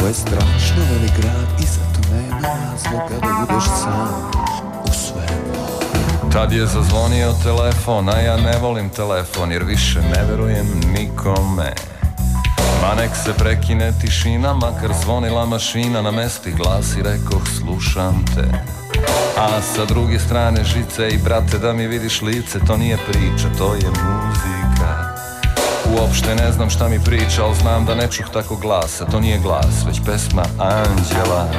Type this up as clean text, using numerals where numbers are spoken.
Ovo je strašno velik grad i zato nema razloga da budeš sam u svemu. Tad je zazvonio telefon, a ja ne volim telefon jer više ne verujem nikome. Ma nek se prekine tišina, makar zvonila mašina na mesti glas i rekoh slušam te. A sa druge strane žice i brate da mi vidiš lice, to nije priča, to je muzika. Uopšte ne znam šta mi priča, ali znam da ne čuh tako glasa, to nije glas, već pesma anđela.